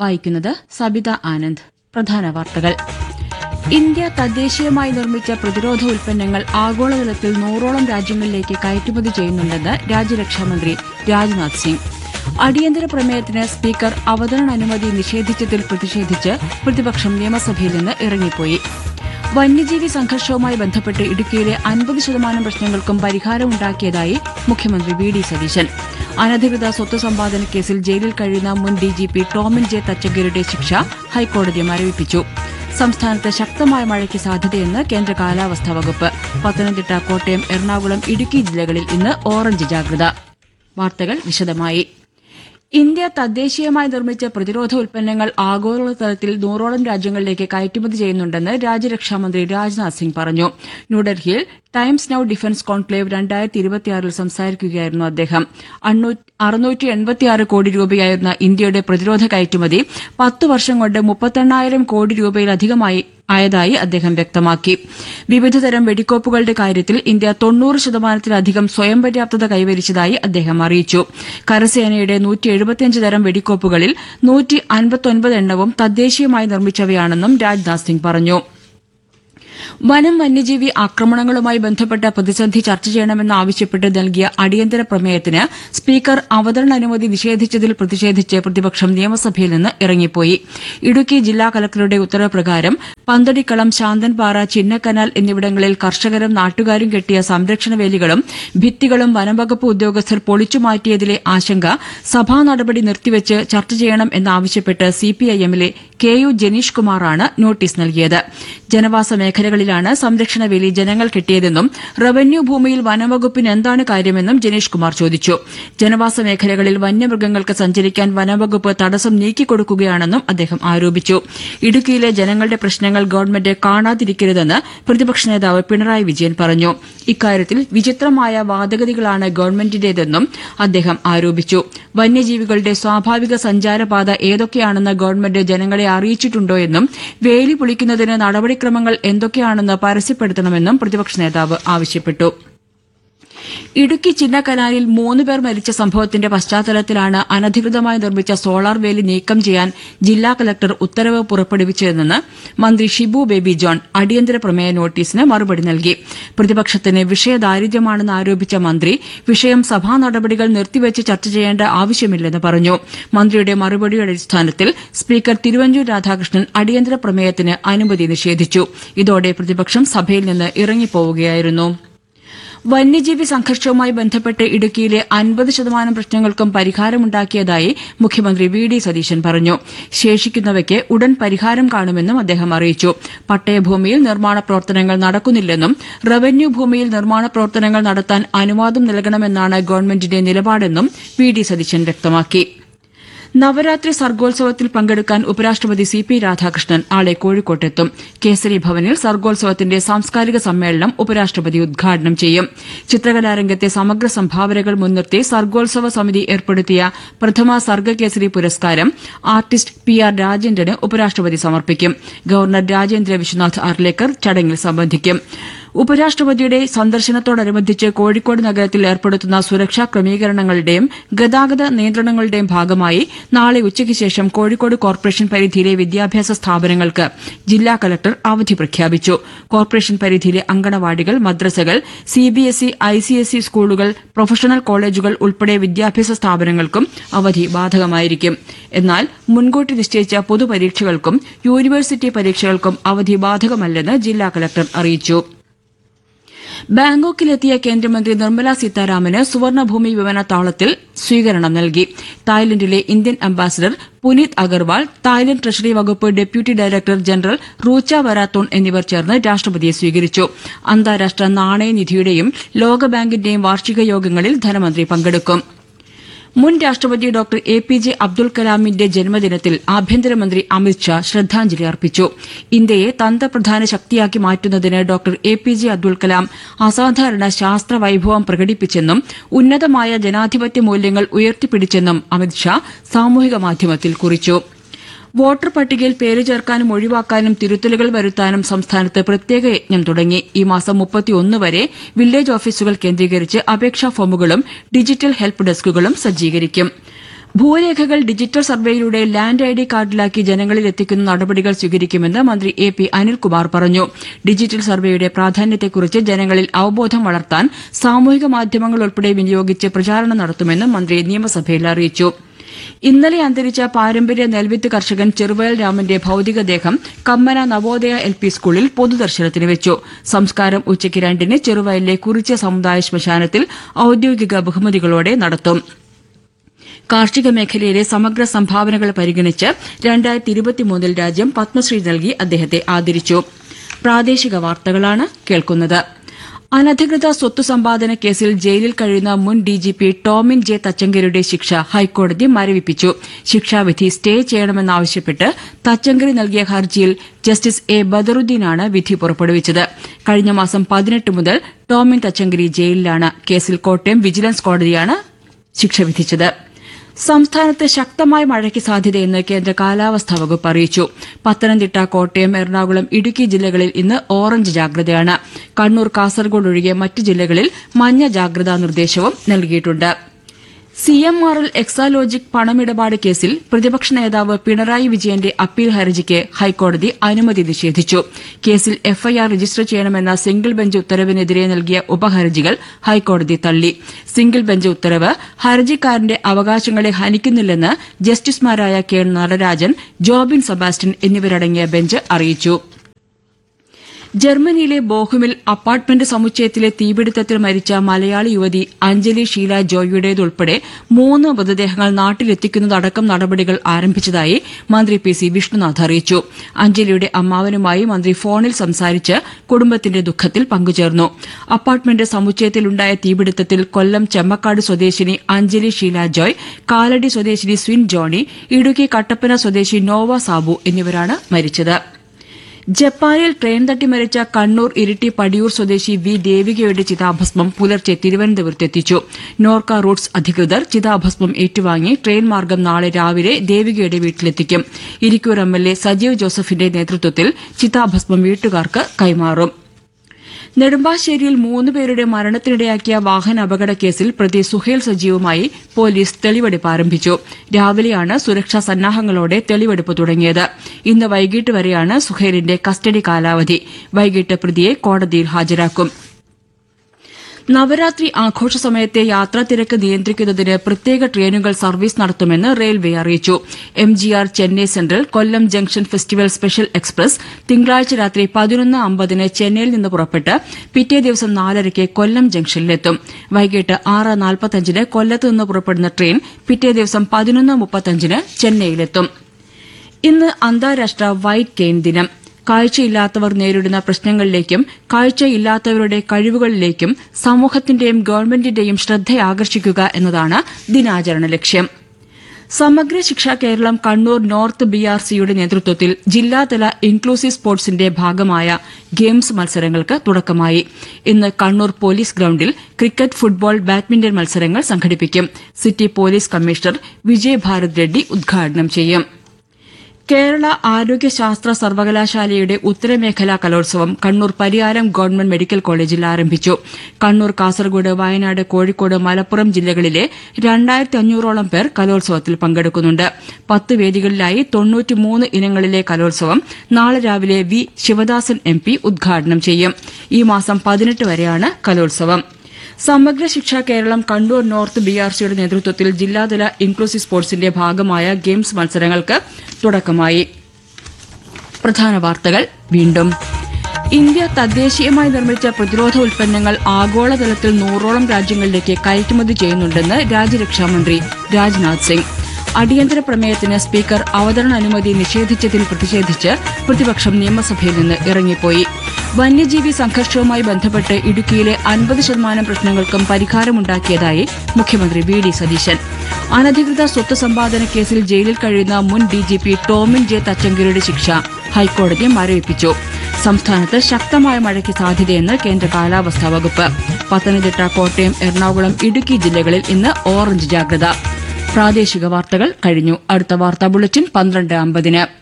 വായിക്കുന്നത് സബിത ആനന്ദ്. പ്രധാന വാർത്തകൾ. ഇന്ത്യ തദ്ദേശീയമായി നിർമ്മിച്ച പ്രതിരോധ ഉൽപ്പന്നങ്ങൾ ആഗോളതലത്തിൽ 100ഓളം രാജ്യങ്ങളിലേക്ക് കയറ്റുമതി ചെയ്യുന്നുണ്ടെന്ന് രാജ്യരക്ഷാമന്ത്രി രാജ്നാഥ് സിംഗ്. അടിയന്തര പ്രമേയത്തിന് സ്പീക്കർ അവതരണാനുമതി നിഷേധിച്ചതിൽ പ്രതിഷേധിച്ച് പ്രതിപക്ഷം നിയമസഭയിൽ നിന്ന് ഇറങ്ങിപ്പോയി. വന്യജീവി സംഘർഷവുമായി ബന്ധപ്പെട്ട് ഇടുക്കിയിലെ 50% പ്രശ്നങ്ങൾക്കും പരിഹാരമുണ്ടാക്കിയതായി മുഖ്യമന്ത്രി വി ഡി സതീശൻ. അനധികൃത സ്വത്ത് സമ്പാദന കേസിൽ ജയിലിൽ കഴിയുന്ന മുൻ ഡിജിപി ടോമിൻ ജെ തച്ചങ്കരിയുടെ ശിക്ഷ ഹൈക്കോടതി മരവിപ്പിച്ചു. സംസ്ഥാനത്ത് ശക്തമായ മഴയ്ക്ക് സാധ്യതയെന്ന് കേന്ദ്ര കാലാവസ്ഥാ വകുപ്പ്. പത്തനംതിട്ട, കോട്ടയം, എറണാകുളം, ഇടുക്കി ജില്ലകളിൽ ഇന്ന് ഓറഞ്ച് ജാഗ്രത. വാർത്തകൾ വിശദമായി. ഇന്ത്യ തദ്ദേശീയമായി നിർമ്മിച്ച പ്രതിരോധ ഉൽപ്പന്നങ്ങൾ ആഗോളതലത്തിൽ 100ഓളം രാജ്യങ്ങളിലേക്ക് കയറ്റുമതി ചെയ്യുന്നുണ്ടെന്ന് രാജ്യരക്ഷാമന്ത്രി രാജ്നാഥ് സിംഗ് പറഞ്ഞു. ന്യൂഡൽഹിയിൽ ടൈംസ് നൌ ഡിഫൻസ് കോൺക്ലേവ് 2026 സംസാരിക്കുകയായിരുന്നു അദ്ദേഹം. 686 കോടി രൂപയായിരുന്ന ഇന്ത്യയുടെ പ്രതിരോധ കയറ്റുമതി 10 വർഷം കൊണ്ട് 38,000 കോടി രൂപയിലധികമായി ആയതായി അദ്ദേഹം വ്യക്തമാക്കി. വിവിധതരം വെടിക്കോപ്പുകളുടെ കാര്യത്തിൽ ഇന്ത്യ 90%-ലധികം സ്വയം പര്യാപ്തത കൈവരിച്ചതായി അദ്ദേഹം അറിയിച്ചു. കരസേനയുടെ 175 തരം വെടിക്കോപ്പുകളിൽ 159 എണ്ണവും തദ്ദേശീയമായി നിർമ്മിച്ചവയാണെന്നും രാജ്നാഥ് സിംഗ് പറഞ്ഞു. വനം വന്യജീവി ആക്രമണങ്ങളുമായി ബന്ധപ്പെട്ട പ്രതിസന്ധി ചർച്ച ചെയ്യണമെന്നാവശ്യപ്പെട്ട് നൽകിയ അടിയന്തര പ്രമേയത്തിന് സ്പീക്കർ അവതരണാനുമതി നിഷേധിച്ചതിൽ പ്രതിഷേധിച്ച് പ്രതിപക്ഷം നിയമസഭയിൽ നിന്ന് ഇറങ്ങിപ്പോയി. ഇടുക്കി ജില്ലാ കലക്ടറുടെ ഉത്തരവ് പ്രകാരം പന്തടിക്കളം, ശാന്തൻപാറ, ചിന്നക്കനാൽ എന്നിവിടങ്ങളിൽ കർഷകരും നാട്ടുകാരും കെട്ടിയ സംരക്ഷണ വേലികളും ഭിത്തികളും വനംവകുപ്പ് ഉദ്യോഗസ്ഥർ പൊളിച്ചുമാറ്റിയതിലെ ആശങ്ക സഭാ നടപടി നിർത്തിവെച്ച് ചർച്ച ചെയ്യണം എന്നാവശ്യപ്പെട്ട് സിപിഐഎമ്മിലെ കെ യു ജനീഷ് കുമാറാണ് നോട്ടീസ് നൽകിയത്. ജനവാസ മേഖലകളിലാണ് സംരക്ഷണ വേലി ജനങ്ങൾ കെട്ടിയതെന്നും റവന്യൂ ഭൂമിയിൽ വനംവകുപ്പിന് എന്താണ് കാര്യമെന്നും ജനീഷ് കുമാർ ചോദിച്ചു. ജനവാസ മേഖലകളിൽ വന്യമൃഗങ്ങൾക്ക് സഞ്ചരിക്കാൻ വനംവകുപ്പ് തടസ്സം നീക്കിക്കൊടുക്കുകയാണെന്നും അദ്ദേഹം ആരോപിച്ചു. ഇടുക്കിയിലെ ജനങ്ങളുടെ പ്രശ്നങ്ങൾ ഗവൺമെന്റ് കാണാതിരിക്കരുതെന്ന് പ്രതിപക്ഷ നേതാവ് പിണറായി വിജയൻ പറഞ്ഞു. ഇക്കാര്യത്തിൽ വിചിത്രമായ വാദഗതികളാണ് ഗവൺമെന്റിന്റേതെന്നും അദ്ദേഹം ആരോപിച്ചു. വന്യജീവികളുടെ സ്വാഭാവിക സഞ്ചാരപാത ഏതൊക്കെയാണെന്ന് ഗവൺമെന്റ് ജനങ്ങളെ അറിയിച്ചിട്ടുണ്ടോ എന്നും വേലി പൊളിക്കുന്നതിന് നടപടിക്രമങ്ങൾ എന്തൊക്കെയാണെന്ന് പരസ്യപ്പെടുത്തണമെന്നും പ്രതിപക്ഷ നേതാവ് ആവശ്യപ്പെട്ടു. ഇടുക്കി ചിന്നക്കനാലിൽ 3 പേർ മരിച്ച സംഭവത്തിന്റെ പശ്ചാത്തലത്തിലാണ് അനധികൃതമായി നിർമ്മിച്ച സോളാർ വേലി നീക്കം ചെയ്യാൻ ജില്ലാ കലക്ടർ ഉത്തരവ് പുറപ്പെടുവിച്ചതെന്ന് മന്ത്രി ഷിബു ബേബി ജോൺ അടിയന്തര പ്രമേയ നോട്ടീസിന് മറുപടി നൽകി. പ്രതിപക്ഷത്തിന് വിഷയദാരിദ്ര്യമാണെന്ന് ആരോപിച്ച മന്ത്രി വിഷയം സഭാ നടപടികൾ നിർത്തിവെച്ച് ചർച്ച ചെയ്യേണ്ട ആവശ്യമില്ലെന്ന് പറഞ്ഞു. മന്ത്രിയുടെ മറുപടിയുടെ അടിസ്ഥാനത്തിൽ സ്പീക്കർ തിരുവഞ്ചൂർ രാധാകൃഷ്ണൻ അടിയന്തര പ്രമേയത്തിന് അനുമതി നിഷേധിച്ചു. ഇതോടെ പ്രതിപക്ഷം സഭയിൽ നിന്ന് ഇറങ്ങിപ്പോവുകയായിരുന്നു. വന്യജീവി സംഘർഷവുമായി ബന്ധപ്പെട്ട് ഇടുക്കിയിലെ 50% പ്രശ്നങ്ങൾക്കും പരിഹാരമുണ്ടാക്കിയതായി മുഖ്യമന്ത്രി വി ഡി സതീശൻ പറഞ്ഞു. ശേഷിക്കുന്നവയ്ക്ക് ഉടൻ പരിഹാരം കാണുമെന്നും അദ്ദേഹം അറിയിച്ചു. പട്ടയഭൂമിയിൽ നിർമ്മാണ പ്രവർത്തനങ്ങൾ നടക്കുന്നില്ലെന്നും റവന്യൂ ഭൂമിയിൽ നിർമ്മാണ പ്രവർത്തനങ്ങൾ നടത്താൻ അനുവാദം നൽകണമെന്നാണ് ഗവൺമെന്റിന്റെ നിലപാടെന്നും വി ഡി സതീശൻ വ്യക്തമാക്കി. നവരാത്രി സർഗോത്സവത്തിൽ പങ്കെടുക്കാൻ ഉപരാഷ്ട്രപതി സി.പി. രാധാകൃഷ്ണൻ നാളെ കോഴിക്കോട്ടെത്തും. കേസരി ഭവനിൽ സർഗോത്സവത്തിന്റെ സാംസ്കാരിക സമ്മേളനം ഉപരാഷ്ട്രപതി ഉദ്ഘാടനം ചെയ്യും. ചിത്രകലാരംഗത്തെ സമഗ്ര സംഭാവനകൾ മുൻനിർത്തി സർഗോത്സവ സമിതി ഏർപ്പെടുത്തിയ പ്രഥമ സർഗകേസരി പുരസ്കാരം ആർട്ടിസ്റ്റ് പി.ആർ. രാജേന്ദ്രന് ഉപരാഷ്ട്രപതി സമർപ്പിക്കും. ഗവർണർ രാജേന്ദ്ര വിശ്വനാഥ് അർലേക്കർ ചടങ്ങിൽ സംബന്ധിക്കും. ഉപരാഷ്ട്രപതിയുടെ സന്ദർശനത്തോടനുബന്ധിച്ച് കോഴിക്കോട് നഗരത്തിൽ ഏർപ്പെടുത്തുന്ന സുരക്ഷാ ക്രമീകരണങ്ങളുടെയും ഗതാഗത നിയന്ത്രണങ്ങളുടെയും ഭാഗമായി നാളെ ഉച്ചയ്ക്ക് ശേഷം കോഴിക്കോട് കോർപ്പറേഷൻ പരിധിയിലെ വിദ്യാഭ്യാസ സ്ഥാപനങ്ങൾക്ക് ജില്ലാ കലക്ടർ അവധി പ്രഖ്യാപിച്ചു. കോർപ്പറേഷൻ പരിധിയിലെ അങ്കണവാടികൾ, മദ്രസകൾ, സിബിഎസ്ഇ, ഐസിഎസ്ഇ സ്കൂളുകൾ, പ്രൊഫഷണൽ കോളേജുകൾ ഉൾപ്പെടെ വിദ്യാഭ്യാസ സ്ഥാപനങ്ങൾക്കും അവധി ബാധകമായിരിക്കും. എന്നാൽ മുൻകൂട്ടി നിശ്ചയിച്ച പൊതുപരീക്ഷകൾക്കും യൂണിവേഴ്സിറ്റി പരീക്ഷകൾക്കും അവധി ബാധകമല്ലെന്ന് ജില്ലാ കലക്ടർ അറിയിച്ചു. ബാങ്കോക്കിലെത്തിയ കേന്ദ്രമന്ത്രി നിർമ്മല സീതാരാമന് സുവർണഭൂമി വിമാനത്താവളത്തിൽ സ്വീകരണം നൽകി. തായ്ലൻഡിലെ Indian ambassador Puneet Agarwal, Thailand treasury വകുപ്പ് ഡെപ്യൂട്ടി ഡയറക്ടർ ജനറൽ റൂച്ച വരാത്തോൺ എന്നിവർ ചേർന്ന് രാഷ്ട്രപതിയെ സ്വീകരിച്ചു. അന്താരാഷ്ട്ര നാണയനിധിയുടെയും ലോകബാങ്കിന്റെയും വാർഷിക യോഗങ്ങളിൽ ധനമന്ത്രി പങ്കെടുക്കും. മുൻ രാഷ്ട്രപതി ഡോക്ടർ എ.പി.ജെ. അബ്ദുൽ കലാമിന്റെ ജന്മദിനത്തിൽ ആഭ്യന്തരമന്ത്രി അമിത്ഷാ ശ്രദ്ധാഞ്ജലി അർപ്പിച്ചു. ഇന്ത്യയെ തന്ത്രപ്രധാന ശക്തിയാക്കി മാറ്റുന്നതിന് ഡോക്ടർ എ.പി.ജെ. അബ്ദുൽ കലാം അസാധാരണ ശാസ്ത്ര വൈഭവം പ്രകടിപ്പിച്ചെന്നും ഉന്നതമായ ജനാധിപത്യ മൂല്യങ്ങൾ ഉയർത്തിപ്പിടിച്ചെന്നും അമിത്ഷാ സാമൂഹിക മാധ്യമത്തിൽ കുറിച്ചു. വോട്ടർ പട്ടികയിൽ പേര് ചേർക്കാനും ഒഴിവാക്കാനും തിരുത്തലുകൾ വരുത്താനും സംസ്ഥാനത്ത് പ്രത്യേക യജ്ഞം തുടങ്ങി. ഈ മാസം 31 വരെ വില്ലേജ് ഓഫീസുകൾ കേന്ദ്രീകരിച്ച് അപേക്ഷാ ഫോമുകളും ഡിജിറ്റൽ ഹെൽപ്പ് ഡെസ്കുകളും സജ്ജീകരിക്കും. ഭൂരേഖകൾ ഡിജിറ്റൽ സർവേയിലൂടെ ലാൻഡ് ഐഡി കാർഡിലാക്കി ജനങ്ങളിൽ എത്തിക്കുന്ന നടപടികൾ സ്വീകരിക്കുമെന്ന് മന്ത്രി എ പി അനിൽകുമാർ പറഞ്ഞു. ഡിജിറ്റൽ സർവേയുടെ പ്രാധാന്യത്തെക്കുറിച്ച് ജനങ്ങളിൽ അവബോധം വളർത്താൻ സാമൂഹിക മാധ്യമങ്ങൾ ഉൾപ്പെടെ വിനിയോഗിച്ച് പ്രചാരണം നടത്തുമെന്നും മന്ത്രി നിയമസഭയിൽ അറിയിച്ചു. ഇന്നലെ അന്തരിച്ച പാരമ്പര്യ നെൽവിത്ത് കർഷകൻ ചെറുവയൽ രാമന്റെ ഭൌതികദേഹം കമ്മന നവോദയ എൽ.പി. സ്കൂളിൽ പൊതുദർശനത്തിന് വെച്ചു. സംസ്കാരം ഉച്ചയ്ക്ക് 2-ന് ചെറുവയലിലെ കുറിച്യ സമുദായ ശ്മശാനത്തിൽ ഔദ്യോഗിക ബഹുമതികളോടെ നടത്തും. കാർഷിക മേഖലയിലെ സമഗ്ര സംഭാവനകൾ പരിഗണിച്ച് 2023 രാജ്യം പത്മശ്രീ നൽകി അദ്ദേഹത്തെ ആദരിച്ചു. പ്രാദേശിക വാർത്തകളാണ് കേൾക്കുന്നത്. അനധികൃത സ്വത്ത് സമ്പാദന കേസിൽ ജയിലിൽ കഴിയുന്ന മുൻ ഡിജിപി ടോമിൻ ജെ തച്ചങ്കരിയുടെ ശിക്ഷ ഹൈക്കോടതി മരവിപ്പിച്ചു. ശിക്ഷാവിധി സ്റ്റേ ചെയ്യണമെന്നാവശ്യപ്പെട്ട് തച്ചങ്കരി നൽകിയ ഹർജിയിൽ ജസ്റ്റിസ് എ ബദറുദ്ദീനാണ് വിധി പുറപ്പെടുവിച്ചത്. കഴിഞ്ഞ മാസം 18 മുതൽ ടോമിൻ തച്ചങ്കരി ജയിലിലാണ്. കേസിൽ കോട്ടയം വിജിലൻസ് കോടതിയാണ് ശിക്ഷ വിധിച്ചത്. സംസ്ഥാനത്ത് ശക്തമായ മഴയ്ക്ക് സാധ്യതയെന്ന് കേന്ദ്ര കാലാവസ്ഥാ വകുപ്പ് അറിയിച്ചു. പത്തനംതിട്ട, കോട്ടയം, എറണാകുളം, ഇടുക്കി ജില്ലകളിൽ ഇന്ന് ഓറഞ്ച് ജാഗ്രതയാണ്. കണ്ണൂർ, കാസർഗോഡ് ഒഴികെ മറ്റ് ജില്ലകളിൽ മഞ്ഞ ജാഗ്രതാ നിർദ്ദേശവും നൽകിയിട്ടുണ്ട്. CMRL എക്സാലോജിക് പണമിടപാട് കേസിൽ പ്രതിപക്ഷ നേതാവ് പിണറായി വിജയന്റെ അപ്പീൽ ഹർജിക്ക് ഹൈക്കോടതി അനുമതി നിഷേധിച്ചു. കേസിൽ എഫ്ഐആർ രജിസ്റ്റർ ചെയ്യണമെന്ന സിംഗിൾ ബെഞ്ച് ഉത്തരവിനെതിരെ നൽകിയ ഉപഹർജികൾ ഹൈക്കോടതി തള്ളി. സിംഗിൾ ബെഞ്ച് ഉത്തരവ് ഹർജിക്കാരന്റെ അവകാശങ്ങളെ ഹനിക്കുന്നില്ലെന്ന് ജസ്റ്റിസുമാരായ കെ നടരാജൻ, ജോബിൻ സെബാസ്റ്റ്യൻ എന്നിവരടങ്ങിയ ബെഞ്ച് അറിയിച്ചു. ജർമ്മനിയിലെ ബോഹുമിൽ അപ്പാർട്ട്മെന്റ് സമുച്ചയത്തിലെ തീപിടുത്തത്തിൽ മരിച്ച മലയാളി യുവതി അഞ്ജലി ഷീല ജോയിയുടേതുൾപ്പെടെ 3 മൃതദേഹങ്ങൾ നാട്ടിലെത്തിക്കുന്നതടക്കം നടപടികൾ ആരംഭിച്ചതായി മന്ത്രി പി.സി. വിഷ്ണുനാഥ് അറിയിച്ചു. അഞ്ജലിയുടെ അമ്മാവനുമായി മന്ത്രി ഫോണിൽ സംസാരിച്ച് കുടുംബത്തിന്റെ ദുഃഖത്തിൽ പങ്കുചേർന്നു. അപ്പാർട്ട്മെന്റ് സമുച്ചയത്തിലുണ്ടായ തീപിടുത്തത്തിൽ കൊല്ലം ചെമ്മക്കാട് സ്വദേശിനി അഞ്ജലി ഷീല ജോയ്, കാലടി സ്വദേശിനി സ്വിൻ ജോണി, ഇടുക്കി കട്ടപ്പന സ്വദേശി നോവ സാബു എന്നിവരാണ് മരിച്ചത്. ജപ്പാനിൽ ട്രെയിൻ തട്ടി മരിച്ച കണ്ണൂർ ഇരിട്ടി പടിയൂർ സ്വദേശി വി ദേവികയുടെ ചിതാഭസ്മം പുലർച്ചെ തിരുവനന്തപുരത്തെത്തിച്ചു. നോർക്ക റൂട്ട്സ് അധികൃതർ ചിതാഭസ്മം ഏറ്റുവാങ്ങി ട്രെയിൻ മാർഗം നാളെ രാവിലെ ദേവികയുടെ വീട്ടിലെത്തിക്കും. ഇരിക്കൂർ എംഎൽഎ സജീവ് ജോസഫിന്റെ നേതൃത്വത്തിൽ ചിതാഭസ്മം വീട്ടുകാർക്ക് കൈമാറും. നെടുമ്പാശ്ശേരിയിൽ 3 പേരുടെ മരണത്തിനിടയാക്കിയ വാഹന അപകട കേസിൽ പ്രതി സുഹേൽ സജീവുമായി പോലീസ് തെളിവെടുപ്പ് ആരംഭിച്ചു. രാവിലെയാണ് സുരക്ഷാ സന്നാഹങ്ങളോടെ തെളിവെടുപ്പ് തുടങ്ങിയത്. ഇന്ന് വൈകിട്ട് വരെയാണ് സുഹേലിന്റെ കസ്റ്റഡി കാലാവധി. വൈകിട്ട് പ്രതിയെ കോടതിയിൽ ഹാജരാക്കും. നവരാത്രി ആഘോഷ സമയത്തെ യാത്രാത്തിരക്ക് നിയന്ത്രിക്കുന്നതിന് പ്രത്യേക ട്രെയിനുകൾ സർവീസ് നടത്തുമെന്ന് റെയിൽവേ അറിയിച്ചു. MGR ചെന്നൈ സെൻട്രൽ, കൊല്ലം ജംഗ്ഷൻ ഫെസ്റ്റിവൽ സ്പെഷ്യൽ എക്സ്പ്രസ് തിങ്കളാഴ്ച രാത്രി 11:50 ചെന്നൈയിൽ നിന്ന് പുറപ്പെട്ട് പിറ്റേ ദിവസം 4:30 കൊല്ലം ജംഗ്ഷനിലെത്തും. വൈകിട്ട് 6:45 കൊല്ലത്ത് നിന്ന് പുറപ്പെടുന്ന ട്രെയിൻ പിറ്റേ ദിവസം 11:35 ചെന്നൈയിലെത്തും. ഇന്ന് അന്താരാഷ്ട്ര വൈറ്റ് കെയിൻ ദിനം. കാഴ്ചയില്ലാത്തവർ നേരിടുന്ന പ്രശ്നങ്ങളിലേക്കും കാഴ്ചയില്ലാത്തവരുടെ കഴിവുകളിലേക്കും സമൂഹത്തിന്റെയും ഗവൺമെന്റിന്റെയും ശ്രദ്ധയാകർഷിക്കുക എന്നതാണ് ദിനാചരണ ലക്ഷ്യം. സമഗ്ര ശിക്ഷ കേരളം കണ്ണൂർ നോർത്ത് BRCയുടെ നേതൃത്വത്തിൽ ജില്ലാതല ഇൻക്ലൂസീവ് സ്പോർട്സിന്റെ ഭാഗമായ ഗെയിംസ് മത്സരങ്ങൾക്ക് തുടക്കമായി. ഇന്ന് കണ്ണൂർ പോലീസ് ഗ്രൌണ്ടിൽ ക്രിക്കറ്റ്, ഫുട്ബോൾ, ബാഡ്മിന്റൺ മത്സരങ്ങൾ സംഘടിപ്പിക്കും. City police commissioner Vijay Bharat Reddy ഉദ്ഘാടനം ചെയ്യും. കേരള ആരോഗ്യശാസ്ത്ര സർവകലാശാലയുടെ ഉത്തരമേഖലാ കലോത്സവം കണ്ണൂർ പരിയാരം ഗവൺമെന്റ് മെഡിക്കൽ കോളേജിൽ ആരംഭിച്ചു. കണ്ണൂർ, കാസർഗോഡ്, വയനാട്, കോഴിക്കോട്, മലപ്പുറം ജില്ലകളിലെ 2500ഓളം പേർ കലോത്സവത്തിൽ പങ്കെടുക്കുന്നുണ്ട്. 10 വേദികളിലായി 93 ഇനങ്ങളിലെ കലോത്സവം നാളെ രാവിലെ വി. ശിവദാസൻ MP ഉദ്ഘാടനം ചെയ്യും. ഈ മാസം 18 വരെയാണ് കലോത്സവം. സമഗ്ര ശിക്ഷ കേരളം കണ്ണൂർ നോർത്ത് BRCയുടെ നേതൃത്വത്തിൽ ജില്ലാതല ഇൻക്ലൂസീവ് സ്പോർട്സിന്റെ ഭാഗമായ ഗെയിംസ് മത്സരങ്ങൾക്ക് തുടക്കമായി. പ്രധാന വാർത്തകൾ വീണ്ടും. ഇന്ത്യ തദ്ദേശീയമായി നിർമ്മിച്ച പ്രതിരോധ ഉൽപ്പന്നങ്ങൾ ആഗോളതലത്തിൽ 100ഓളം രാജ്യങ്ങളിലേക്ക് കയറ്റുമതി ചെയ്യുന്നുണ്ടെന്ന് രാജ്യരക്ഷാമന്ത്രി രാജ്നാഥ് സിംഗ്. അടിയന്തര പ്രമേയത്തിന് സ്പീക്കർ അവതരണ അനുമതി നിഷേധിച്ചതിൽ പ്രതിഷേധിച്ച് പ്രതിപക്ഷം നിയമസഭയിൽ നിന്ന് ഇറങ്ങിപ്പോയി. വന്യജീവി സംഘർഷവുമായി ബന്ധപ്പെട്ട് ഇടുക്കിയിലെ 50% പ്രശ്നങ്ങൾക്കും പരിഹാരമുണ്ടാക്കിയതായി മുഖ്യമന്ത്രി വി. ഡി. സതീശൻ. അനധികൃത സ്വത്ത് സമ്പാദന കേസിൽ ജയിലിൽ കഴിയുന്ന മുൻ DGP ടോമിൻ ജെ തച്ചങ്കരിയുടെ ശിക്ഷ ഹൈക്കോടതി മരവിപ്പിച്ചു. സംസ്ഥാനത്ത് ശക്തമായ മഴയ്ക്ക് സാധ്യതയെന്ന് കേന്ദ്ര കാലാവസ്ഥാ വകുപ്പ്. പത്തനംതിട്ട, കോട്ടയം, എറണാകുളം, ഇടുക്കി ജില്ലകളിൽ ഇന്ന് ഓറഞ്ച് ജാഗ്രത. പ്രാദേശിക വാർത്തകൾ കഴിഞ്ഞു. അടുത്ത വാർത്താ ബുള്ളറ്റിൻ 12:50.